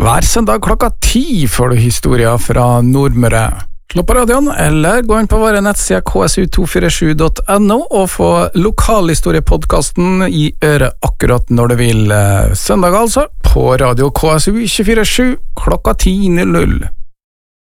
Hver søndag klokka 10 får du historier fra Nordmøre. Slå på radioen, eller gå inn på våre nettsider ksu247.no og få lokalhistoriepodcasten i øret akkurat når du vil. Søndag altså, på radio KSU 247 klokka 10.00.